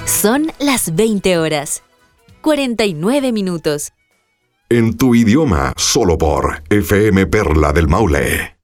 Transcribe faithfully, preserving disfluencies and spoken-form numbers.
Son las veinte horas, cuarenta y nueve minutos. En tu idioma, solo por F M Perla del Maule.